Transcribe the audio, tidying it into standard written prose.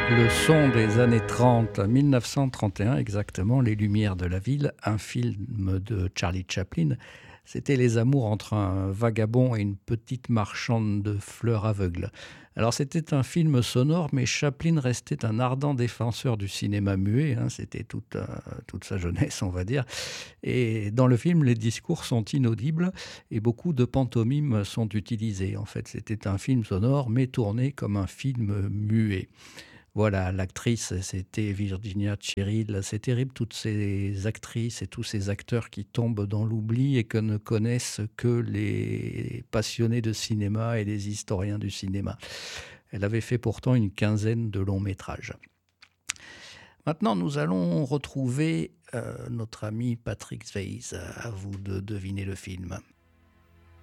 Le son des années 30, 1931 exactement, Les Lumières de la ville, un film de Charlie Chaplin. C'était les amours entre un vagabond et une petite marchande de fleurs aveugle. Alors c'était un film sonore, mais Chaplin restait un ardent défenseur du cinéma muet, hein, c'était toute sa jeunesse, on va dire. Et dans le film, les discours sont inaudibles et beaucoup de pantomimes sont utilisées. En fait, c'était un film sonore, mais tourné comme un film muet. Voilà, l'actrice, c'était Virginia Cheryl. C'est terrible, toutes ces actrices et tous ces acteurs qui tombent dans l'oubli et que ne connaissent que les passionnés de cinéma et les historiens du cinéma. Elle avait fait pourtant une quinzaine de longs métrages. Maintenant, nous allons retrouver notre ami Patrick Swayze. À vous de deviner le film.